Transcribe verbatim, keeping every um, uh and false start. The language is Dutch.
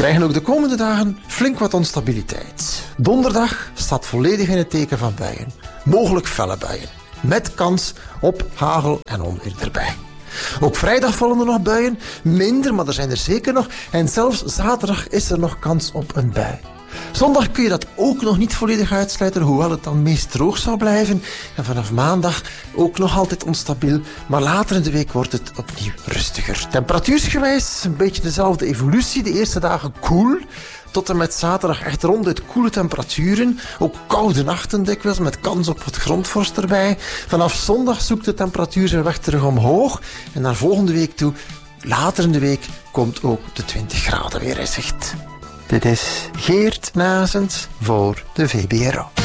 krijgen ook de komende dagen flink wat onstabiliteit. Donderdag staat volledig in het teken van buien. Mogelijk felle buien. Met kans op hagel en onweer erbij. Ook vrijdag vallen er nog buien. Minder, maar er zijn er zeker nog. En zelfs zaterdag is er nog kans op een bui. Zondag kun je dat ook nog niet volledig uitsluiten, hoewel het dan meest droog zal blijven. En vanaf maandag ook nog altijd onstabiel, maar later in de week wordt het opnieuw rustiger. Temperatuursgewijs een beetje dezelfde evolutie. De eerste dagen koel, tot en met zaterdag echt ronduit koele temperaturen. Ook koude nachten dikwijls, met kans op wat grondvorst erbij. Vanaf zondag zoekt de temperatuur zijn weg terug omhoog. En naar volgende week toe, later in de week, komt ook de twintig graden weer in zicht. Dit is Geert Nazens voor de V B R O.